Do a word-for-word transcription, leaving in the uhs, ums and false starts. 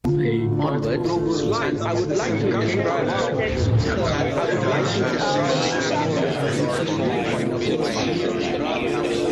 Onwards, I would like to describe I would like to describe the point of view.